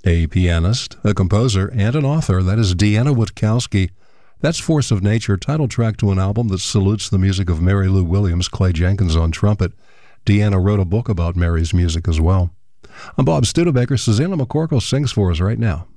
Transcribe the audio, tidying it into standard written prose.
A pianist, a composer, and an author, that is Deanna Witkowski. That's Force of Nature, title track to an album that salutes the music of Mary Lou Williams, Clay Jenkins on trumpet. Deanna wrote a book about Mary's music as well. I'm Bob Studebaker. Susanna McCorkle sings for us right now.